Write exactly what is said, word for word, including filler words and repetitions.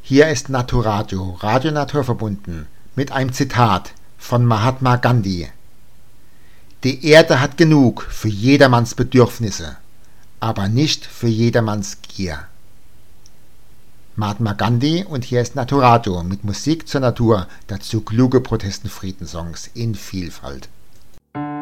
Hier ist Naturadio, Radio Naturverbunden, mit einem Zitat von Mahatma Gandhi. Die Erde hat genug für jedermanns Bedürfnisse, aber nicht für jedermanns Gier. Mahatma Gandhi, und hier ist Naturadio mit Musik zur Natur, dazu kluge Protest- und Friedenssongs in Vielfalt.